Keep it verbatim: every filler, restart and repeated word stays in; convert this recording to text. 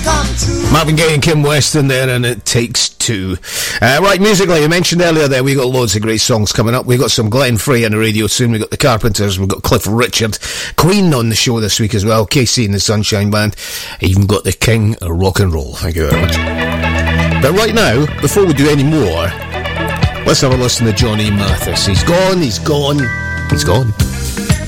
Marvin Gaye and Kim Weston there, and It Takes Two. Uh, right, musically, I mentioned earlier there, we got loads of great songs coming up. We got some Glenn Frey on the radio soon. We got the Carpenters. We got Cliff Richard, Queen on the show this week as well. Casey and the Sunshine Band. Even got the King of Rock and Roll. Thank you very much. But right now, before we do any more, let's have a listen to Johnny Mathis. He's gone. He's gone. He's gone.